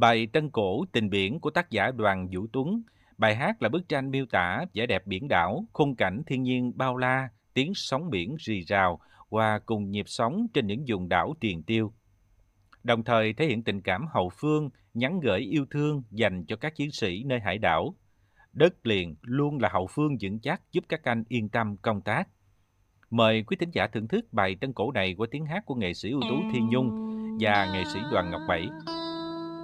Bài Tân Cổ Tình Biển của tác giả Đoàn Vũ Tuấn. Bài hát là bức tranh miêu tả vẻ đẹp biển đảo, khung cảnh thiên nhiên bao la, tiếng sóng biển rì rào và cùng nhịp sống trên những vùng đảo tiền tiêu. Đồng thời thể hiện tình cảm hậu phương, nhắn gửi yêu thương dành cho các chiến sĩ nơi hải đảo. Đất liền luôn là hậu phương vững chắc giúp các anh yên tâm công tác. Mời quý thính giả thưởng thức bài Tân Cổ này qua tiếng hát của nghệ sĩ ưu tú Thiên Nhung và nghệ sĩ Đoàn Ngọc Bảy.